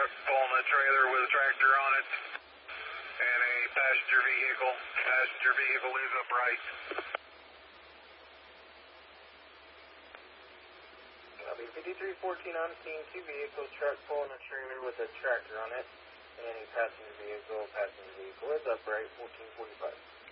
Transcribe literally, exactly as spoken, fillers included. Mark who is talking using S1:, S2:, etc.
S1: truck pulling a trailer with a tractor on it, and a passenger vehicle. Passenger vehicle is upright.
S2: Copy. fifty-three fourteen on scene, two vehicles, truck pulling a trailer with a tractor on it, and a passenger vehicle. Passenger vehicle is upright, fourteen forty-five.